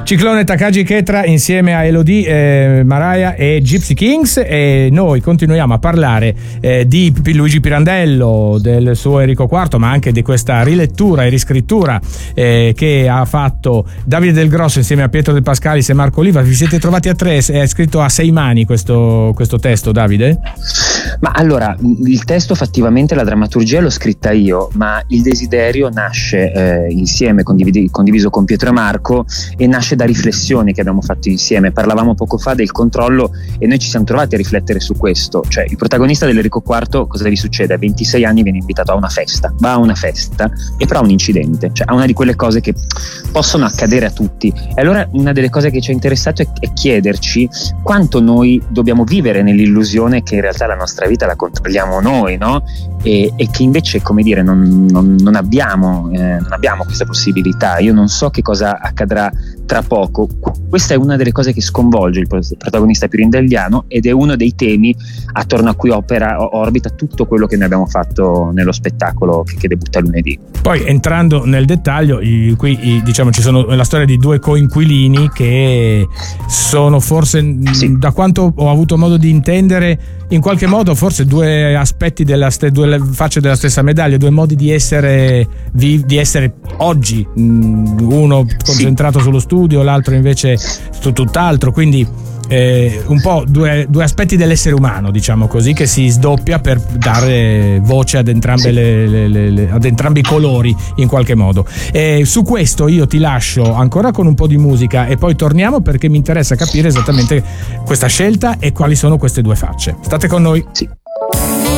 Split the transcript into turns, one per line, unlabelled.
Ciclone, Takagi Ketra insieme a Elodie, Mariah e Gypsy Kings, e noi continuiamo a parlare di Luigi Pirandello, del suo Enrico IV, ma anche di questa rilettura e riscrittura che ha fatto Davide Del Grosso insieme a Pietro De Pascalis e Marco Oliva. Vi siete trovati a tre, è scritto a 6 mani questo testo, Davide?
Ma allora, il testo fattivamente, la drammaturgia l'ho scritta io, ma il desiderio nasce insieme, condiviso con Pietro e Marco, e nasce da riflessioni che abbiamo fatto insieme. Parlavamo poco fa del controllo e noi ci siamo trovati a riflettere su questo. Cioè, il protagonista dell'Enrico IV, cosa gli succede? A 26 anni viene invitato a una festa, va a una festa e però ha un incidente, cioè ha una di quelle cose che possono accadere a tutti. E allora una delle cose che ci ha interessato è chiederci quanto noi dobbiamo vivere nell'illusione che in realtà la nostra vita la controlliamo noi, no? E che invece, come dire, non abbiamo questa possibilità. Io non so che cosa accadrà tra poco. Questa è una delle cose che sconvolge il protagonista pirandelliano ed è uno dei temi attorno a cui orbita tutto quello che noi abbiamo fatto nello spettacolo che debutta lunedì.
Poi, entrando nel dettaglio, qui diciamo ci sono la storia di due coinquilini che sono forse, sì, da quanto ho avuto modo di intendere, in qualche modo forse due aspetti due facce della stessa medaglia, due modi di essere oggi, uno concentrato, sì, sullo studio, l'altro invece su tutt'altro, quindi un po' due aspetti dell'essere umano, diciamo così, che si sdoppia per dare voce ad entrambe, sì, ad entrambi i colori in qualche modo. Su questo io ti lascio ancora con un po' di musica e poi torniamo, perché mi interessa capire esattamente questa scelta e quali sono queste due facce. State con noi.
Sì.